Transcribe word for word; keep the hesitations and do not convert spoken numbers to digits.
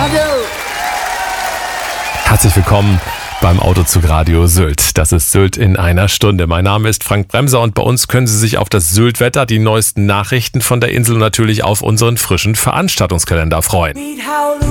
Radio. Herzlich willkommen beim Autozug Radio Sylt. Das ist Sylt in einer Stunde. Mein Name ist Frank Bremser und bei uns können Sie sich auf das Sylt-Wetter, die neuesten Nachrichten von der Insel und natürlich auf unseren frischen Veranstaltungskalender freuen.